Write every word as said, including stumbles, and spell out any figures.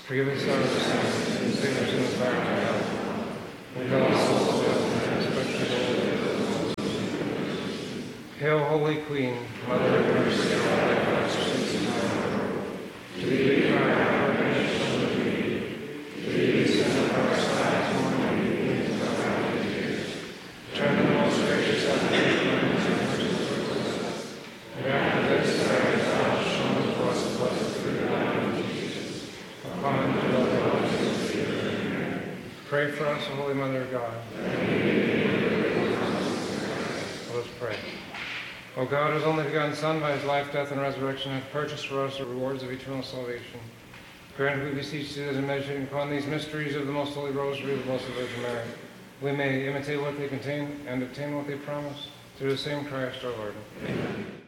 Forgive us our sins, and save us from the fire of hell. Lead all souls to heaven, especially those. Hail, Holy Queen, Mother of mercy, and all thy blessings. To thee we cry, our redemption of the need. To thee we send up our sighs, mourning and weeping in our valley of tears. Turn the most gracious advocate, and mercy towards us. And after this, thou hast shown to us the blessed fruit of thy womb, Jesus. Upon whom dwell the Holy Spirit. Pray for us, O Holy Mother of God. Let us pray. O God, whose only begotten Son, by his life, death, and resurrection, hath purchased for us the rewards of eternal salvation, grant, we beseech thee, that in meditating upon these mysteries of the most holy rosary of the Blessed Virgin Mary, we may imitate what they contain and obtain what they promise, through the same Christ our Lord. Amen.